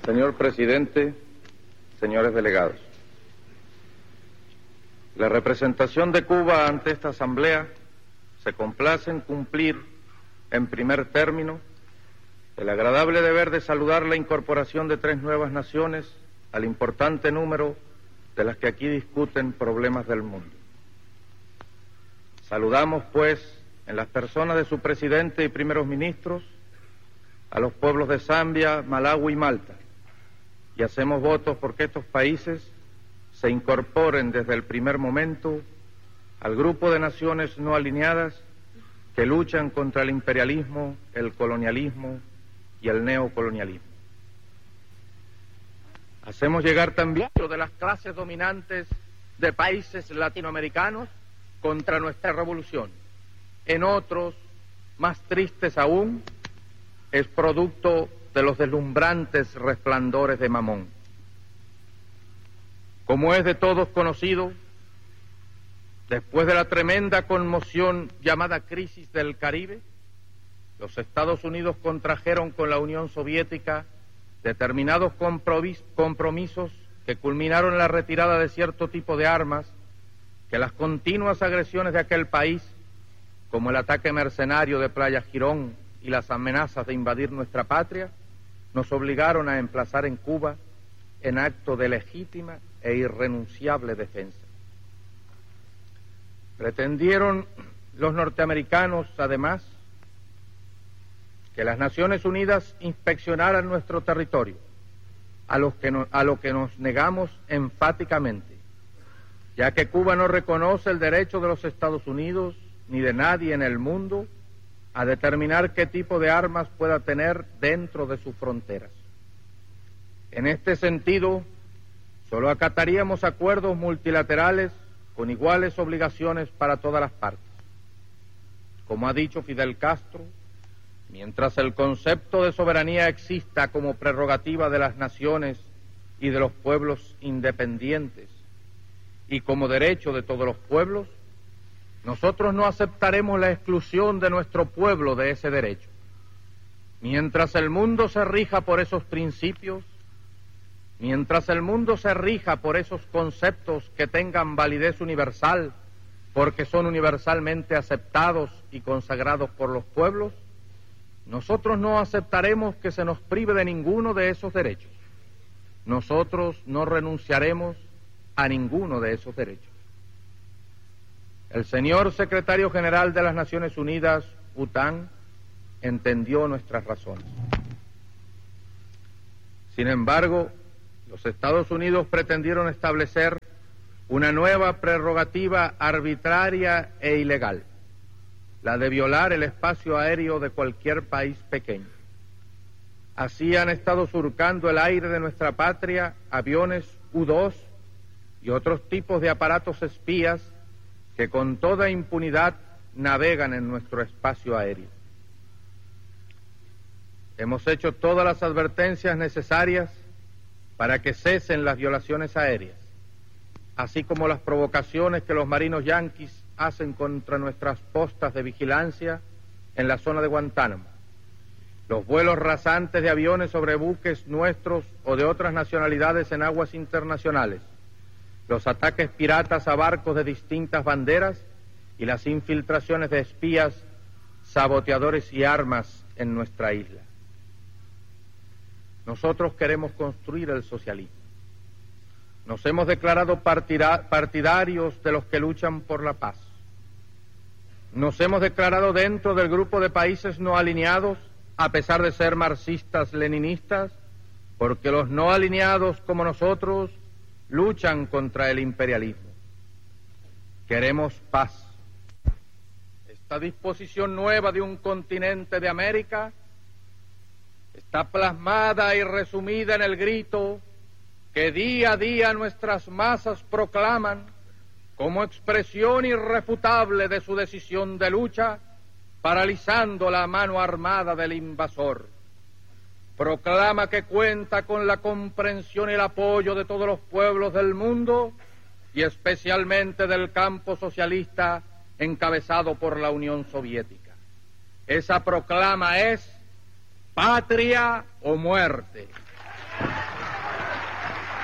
Señor presidente, señores delegados, la representación de Cuba ante esta asamblea se complace en cumplir, en primer término, el agradable deber de saludar la incorporación de 3 nuevas naciones al importante número de las que aquí discuten problemas del mundo. Saludamos, pues, en las personas de su presidente y primeros ministros, a los pueblos de Zambia, Malawi y Malta, y hacemos votos porque estos países se incorporen desde el primer momento al grupo de naciones no alineadas que luchan contra el imperialismo, el colonialismo y el neocolonialismo. Hacemos llegar también de las clases dominantes de países latinoamericanos contra nuestra revolución. En otros, más tristes aún, es producto de los deslumbrantes resplandores de Mamón. Como es de todos conocido, después de la tremenda conmoción llamada crisis del Caribe, los Estados Unidos contrajeron con la Unión Soviética determinados compromisos que culminaron en la retirada de cierto tipo de armas que las continuas agresiones de aquel país, como el ataque mercenario de Playa Girón y las amenazas de invadir nuestra patria, nos obligaron a emplazar en Cuba en acto de legítima e irrenunciable defensa. Pretendieron los norteamericanos, además, que las Naciones Unidas inspeccionaran nuestro territorio, a lo que nos negamos enfáticamente, ya que Cuba no reconoce el derecho de los Estados Unidos ni de nadie en el mundo a determinar qué tipo de armas pueda tener dentro de sus fronteras. En este sentido, solo acataríamos acuerdos multilaterales con iguales obligaciones para todas las partes. Como ha dicho Fidel Castro, mientras el concepto de soberanía exista como prerrogativa de las naciones y de los pueblos independientes y como derecho de todos los pueblos, nosotros no aceptaremos la exclusión de nuestro pueblo de ese derecho. Mientras el mundo se rija por esos principios, mientras el mundo se rija por esos conceptos que tengan validez universal, porque son universalmente aceptados y consagrados por los pueblos, nosotros no aceptaremos que se nos prive de ninguno de esos derechos. Nosotros no renunciaremos a ninguno de esos derechos. El señor secretario general de las Naciones Unidas, U Thant, entendió nuestras razones. Sin embargo, los Estados Unidos pretendieron establecer una nueva prerrogativa arbitraria e ilegal, la de violar el espacio aéreo de cualquier país pequeño. Así han estado surcando el aire de nuestra patria aviones U-2 y otros tipos de aparatos espías que con toda impunidad navegan en nuestro espacio aéreo. Hemos hecho todas las advertencias necesarias para que cesen las violaciones aéreas, así como las provocaciones que los marinos yanquis hacen contra nuestras postas de vigilancia en la zona de Guantánamo, los vuelos rasantes de aviones sobre buques nuestros o de otras nacionalidades en aguas internacionales, los ataques piratas a barcos de distintas banderas y las infiltraciones de espías, saboteadores y armas en nuestra isla. Nosotros queremos construir el socialismo. Nos hemos declarado partidarios de los que luchan por la paz. Nos hemos declarado dentro del grupo de países no alineados, a pesar de ser marxistas-leninistas, porque los no alineados como nosotros luchan contra el imperialismo. Queremos paz. Esta disposición nueva de un continente de América está plasmada y resumida en el grito que día a día nuestras masas proclaman como expresión irrefutable de su decisión de lucha, paralizando la mano armada del invasor. Proclama que cuenta con la comprensión y el apoyo de todos los pueblos del mundo y especialmente del campo socialista encabezado por la Unión Soviética. Esa proclama es patria o muerte.